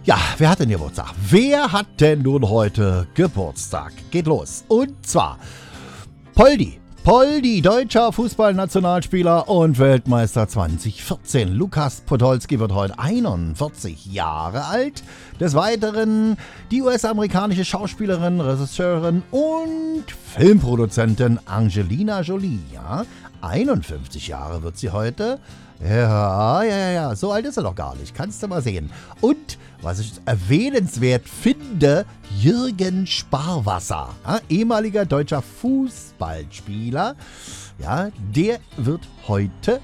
Ja, wer hat denn Geburtstag? Wer hat denn nun heute Geburtstag? Geht los. Und zwar Poldi. Poldi, deutscher Fußballnationalspieler und Weltmeister 2014. Lukas Podolski wird heute 41 Jahre alt. Des Weiteren die US-amerikanische Schauspielerin, Regisseurin und Filmproduzentin Angelina Jolie. Ja, 51 Jahre wird sie heute. Ja, so alt ist er doch gar nicht. Kannst du mal sehen. Und, was ich erwähnenswert finde, Jürgen Sparwasser, ja, ehemaliger deutscher Fußballspieler, ja, der wird heute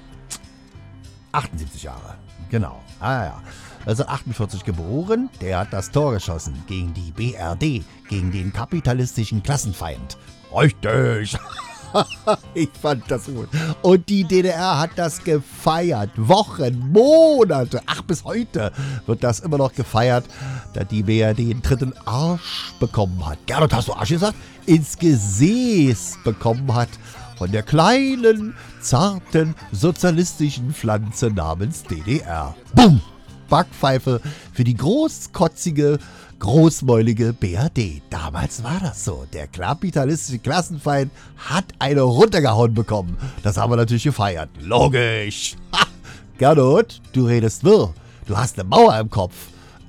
78 Jahre. Genau. Ja. 1948 geboren, der hat das Tor geschossen gegen die BRD, gegen den kapitalistischen Klassenfeind. Richtig! Ich fand das gut. Und die DDR hat das gefeiert. Wochen, Monate. Ach, bis heute wird das immer noch gefeiert, da die BRD den dritten Arsch bekommen hat. Gernot, hast du Arsch gesagt? Ins Gesäß bekommen hat von der kleinen, zarten, sozialistischen Pflanze namens DDR. Bumm! Backpfeife für die großkotzige, großmäulige BRD. Damals war das so. Der kapitalistische Klassenfeind hat eine runtergehauen bekommen. Das haben wir natürlich gefeiert. Logisch. Ha! Gernot, du redest wirr. Du hast eine Mauer im Kopf.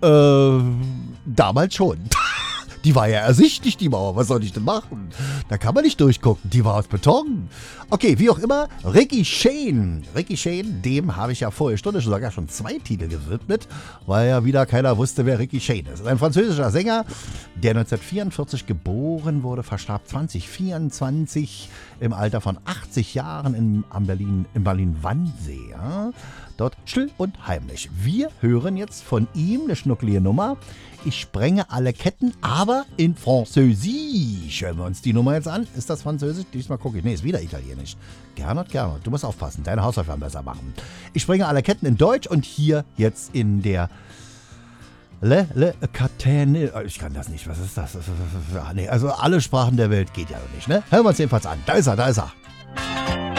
Damals schon. Die war ja ersichtlich, die Mauer. Was soll ich denn machen? Da kann man nicht durchgucken. Die war aus Beton. Okay, wie auch immer. Ricky Shane. Ricky Shane, dem habe ich ja vorige Stunde sogar schon 2 Titel gewidmet, weil ja wieder keiner wusste, wer Ricky Shane ist. Ein französischer Sänger, der 1944 geboren wurde, verstarb 2024 im Alter von 80 Jahren in Berlin-Wannsee. Ja? Dort still und heimlich. Wir hören jetzt von ihm eine schnuckelige Nummer. Ich sprenge alle Ketten, aber in Französisch. Hören wir uns die Nummer jetzt an. Ist das Französisch? Diesmal gucke ich. Nee, ist wieder Italienisch. Gernot, du musst aufpassen. Deine Hausaufgaben besser machen. Ich sprenge alle Ketten in Deutsch und hier jetzt in der Le Catene. Ich kann das nicht. Was ist das? Nee, also alle Sprachen der Welt geht ja nicht, ne? Hören wir uns jedenfalls an. Da ist er.